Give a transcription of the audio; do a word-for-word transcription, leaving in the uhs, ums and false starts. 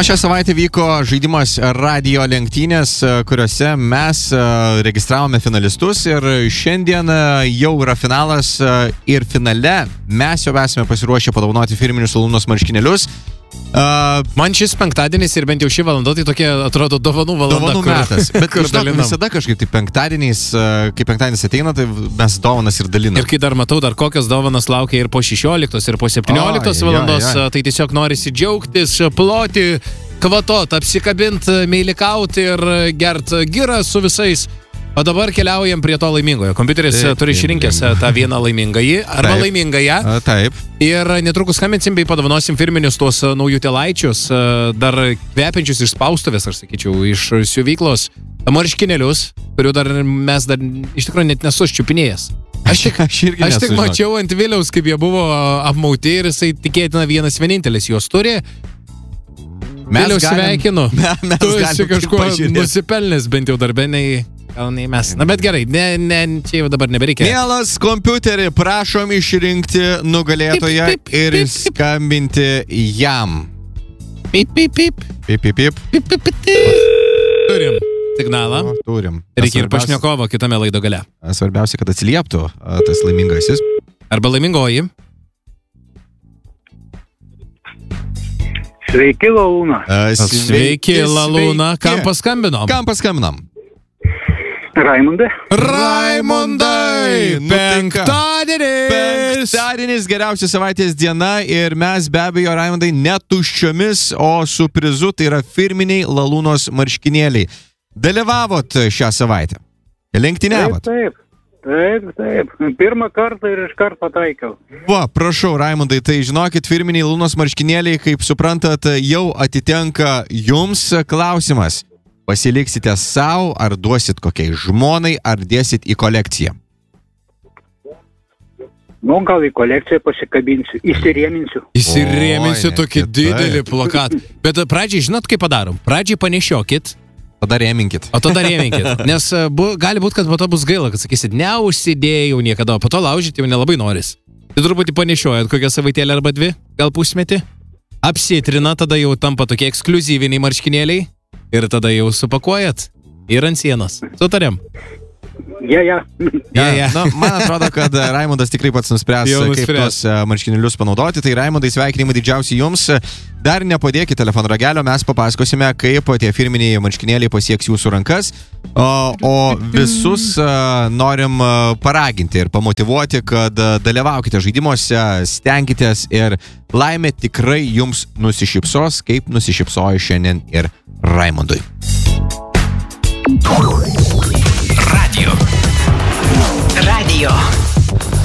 Na, šią savaitę vyko žaidimas radio lenktynės, kuriuose mes registravome finalistus ir šiandien jau yra finalas ir finale mes jau esame pasiruošę padovanoti firminius Lalūnos marškinėlius. Uh, Man šis penktadienis ir bent jau šį valandą tai tokia, atrodo, dovanų valanda. Dovanų kur, metas. Bet kur žinok, visada kažkaip tai penktadieniais, kai penktadienis ateina, tai mes dovanas ir dalinam. Ir kai dar matau, dar kokios dovanas laukia ir po šešioliktos, ir po septynioliktos Oi, valandos, jai, jai. tai tiesiog norisi džiaugtis, ploti, kvatot, apsikabint, meilikauti ir gert girą su visais. O dabar keliaujam prie to laimingojo. Kompiuteris Taip, turi išrinkęs tą vieną laimingąjį arba Taip. laimingąją. A, taip. Ir netrukus skambinsim bei padovanosim firminius tuos naujų telaičius, dar kvepiančius iš spaustuvės, aš sakyčiau, iš siuvyklos, marškinėlius, kurių dar mes dar iš tikrųjų net nesu ščiupinėjęs. Aš tik, Aš irgi aš tik nesu, žinok. mačiau ant Viliaus, kaip jie buvo apmauti ir jisai tikėtina vienas vienintelis juos turi. Mes Viliau, galim- sveikinu. Me- mes Tu galim esi tik kažkuo pažiūrėt. nusipelnęs bent jau darbė, nei, gal nei mes. Na bet gerai, ne, ne, čia jau dabar nebereikia. Mielas kompiuterį, prašom išrinkti nugalėtoją Pip, pip, ir pip, pip. skambinti jam. Pip, pip, pip. Pip, pip, pip. Pip, pip, pip, pip. Turim signalą. O, turim. Reikia ir Svarbiausia- pašnekovo kitame laido gale. Svarbiausia, kad atsilieptų a, tas laimingasis. Arba laimingoji. Sveiki, Lalūna. A, Sveiki, Lalūna. Kam sveiki. paskambinom? Kam paskambinam? Raimundai. Raimundai! Nu tai ką? Penktadienis! Penktadienis geriausia savaitės diena ir mes be abejo, Raimundai, netuščiomis, o su prizu, tai yra firminiai Lalūnos marškinėliai. Dalyvavot šią savaitę? Lenktyniavot? Taip, taip, taip. Pirmą kartą ir iš karto pataikiau. Va, prašau, Raimundai, tai žinokit, firminiai Lalūnos marškinėliai, kaip suprantat, jau atitenka jums. Klausimas. Pasiliksite savo, ar duosit kokiai žmonai, ar dėsit į kolekciją? Nu, gal į kolekciją pasikabinsiu, įsirėminsiu. Įsirėminsiu Oi, tokį net didelį kitaip. plakatą. Bet pradžiai, žinot, kaip padarom? Pradžiai panešiokit, Tada rėminkit. o tada rėminkit. Nes bu, gali būti, kad po to bus gaila, kad sakysit, neužsidėjau niekada, o po to laužyti jau nelabai noris. Tai truputį panešiojat kokią savaitėlę arba dvi, gal pusmetį. Apsitrina, tada jau tampa tokie ekskliuzyviniai marškinėliai. Ir tada jau supakuojat ir ant sienos. Sutarėm? Ja, ja. Ja, ja. Na, man atrodo, kad Raimundas tikrai pats nuspręs, Jau kaip nuspręs. tos e, marškinėlius panaudoti. Tai Raimundai, sveikinimai didžiausiai jums. Dar nepodėkit telefono ragelio, mes papasakosime, kaip tie firminiai marškinėliai pasieks jūsų rankas. O, o visus e, norim e, paraginti ir pamotivuoti, kad e, dalyvaukite žaidimuose, stenkitės ir laimė tikrai jums nusišypsos, kaip nusišypsojo šiandien ir Raimundui.